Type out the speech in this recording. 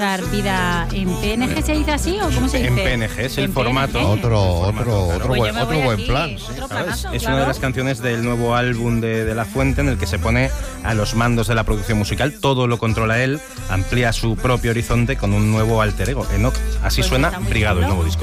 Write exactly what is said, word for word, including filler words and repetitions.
dar vida en P N G, ¿se dice así o cómo se dice? En P N G es el En formato. P N G. Otro, otro, Claro. otro, Pues buen, yo me otro voy buen aquí, plan. Sí. otro ¿Sabes? planazo, Es claro. una de las canciones del nuevo álbum de, de La Fuente, en el que se pone a los mandos de la producción musical. Todo lo controla él, amplía su propio horizonte con un nuevo alter ego, Enoch. Así Pues suena está muy Brigado, el chulo. nuevo disco.